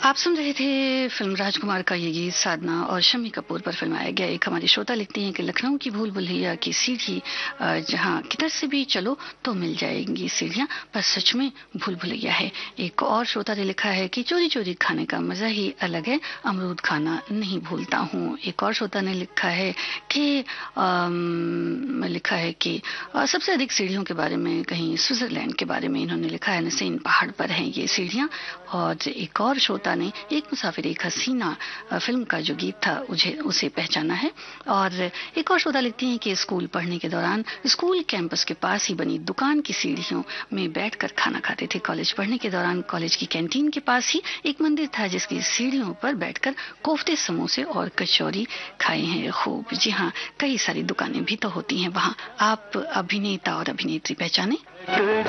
आप सुन रहे थे फिल्म राजकुमार का ये गीत साधना और शम्मी कपूर पर फिल्माया गया। एक हमारी श्रोता लिखती हैं कि लखनऊ की भूल भुलैया की सीढ़ी, जहाँ किधर से भी चलो तो मिल जाएंगी सीढ़ियाँ, पर सच में भूल भुलैया है। एक और श्रोता ने लिखा है कि चोरी चोरी खाने का मजा ही अलग है, अमरूद खाना नहीं भूलता हूँ। एक और श्रोता ने लिखा है कि सबसे अधिक सीढ़ियों के बारे में, कहीं स्विट्जरलैंड के बारे में इन्होंने लिखा है, नसीन पहाड़ पर हैं ये सीढ़ियाँ। और एक और श्रोता ने एक मुसाफिर एक हसीना फिल्म का जो गीत था उसे पहचाना है। और एक और श्रोता लिखती हैं कि स्कूल पढ़ने के दौरान स्कूल कैंपस के पास ही बनी दुकान की सीढ़ियों में बैठकर खाना खाते थे। कॉलेज पढ़ने के दौरान कॉलेज की कैंटीन के पास ही एक मंदिर था जिसकी सीढ़ियों पर बैठकर कोफ्ते, समोसे और कचौरी खाए हैं खूब। जी हाँ, कई सारी दुकानें भी तो होती हैं वहाँ। आप अभिनेता और अभिनेत्री पहचाने?